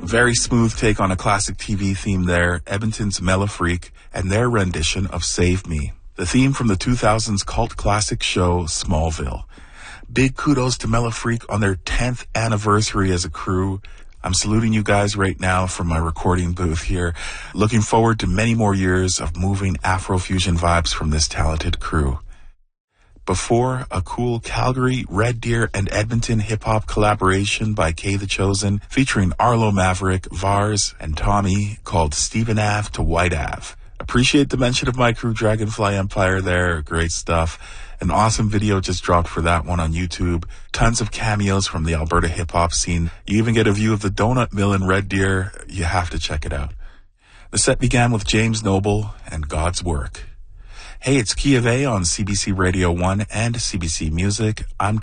Very smooth take on a classic TV theme there, Edmonton's Mela Freak, and their rendition of Save Me, the theme from the 2000s cult classic show Smallville. Big kudos to Mela Freak on their 10th anniversary as a crew. I'm saluting you guys right now from my recording booth here. Looking forward to many more years of moving Afrofusion vibes from this talented crew. Before, a cool Calgary, Red Deer, and Edmonton hip-hop collaboration by K The Chosen featuring Arlo Maverick, Vars, and Tommy called Stephen Ave to White Ave. Appreciate the mention of my crew Dragonfly Empire there. Great stuff. An awesome video just dropped for that one on YouTube. Tons of cameos from the Alberta hip-hop scene. You even get a view of the Donut Mill in Red Deer. You have to check it out. The set began with James Noble and God's Work. Hey, it's Key of A on CBC Radio 1 and CBC Music. I'm